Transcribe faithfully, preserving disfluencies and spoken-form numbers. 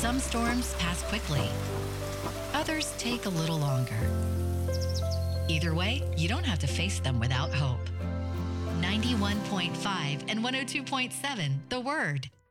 Some storms pass quickly. Others take a little longer. Either way, you don't have to face them without hope. ninety-one point five and one oh two point seven, The Word.